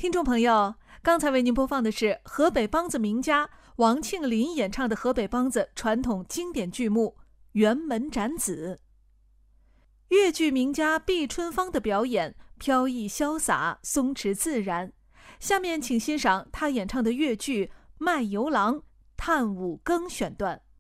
听众朋友，刚才为您播放的是河北梆子名家王庆林演唱的河北梆子传统经典剧目《辕门斩子》。越剧名家毕春芳的表演飘逸潇洒、松弛自然。下面请欣赏他演唱的越剧《卖油郎》探五更选段。